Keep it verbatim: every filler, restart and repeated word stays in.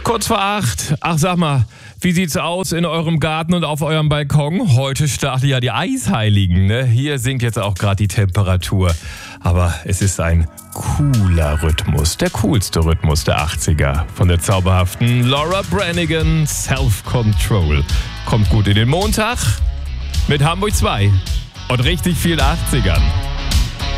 Kurz vor acht. Ach, sag mal, wie sieht's aus in eurem Garten und auf eurem Balkon? Heute starten ja die Eisheiligen, ne? Hier sinkt jetzt auch gerade die Temperatur. Aber es ist ein cooler Rhythmus, der coolste Rhythmus der achtziger. Von der zauberhaften Laura Branigan, Self-Control. Kommt gut in den Montag mit Hamburg zwei und richtig vielen achtzigern.